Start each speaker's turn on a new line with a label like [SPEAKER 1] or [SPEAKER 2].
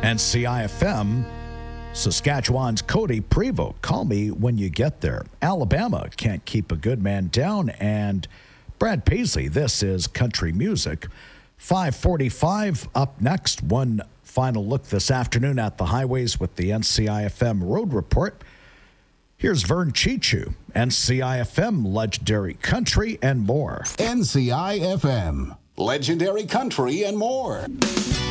[SPEAKER 1] And CIFM, Saskatchewan's Cody Prevost, call me when you get there. Alabama can't keep a good man down. And Brad Paisley, this is country music. 5:45 up next. One final look this afternoon at the highways with the NCIFM Road Report. Here's Vern Chichu, NCIFM, Legendary Country and more.
[SPEAKER 2] NCIFM, Legendary Country and more.